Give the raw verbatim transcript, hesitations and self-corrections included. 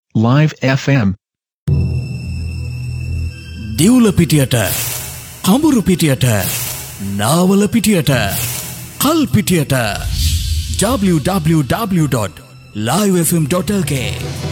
Live F M. දිවුල පිටියට, කඹුරු පිටියට, Nawala පිටියට, කල් පිටියට w w w dot live f m dot l k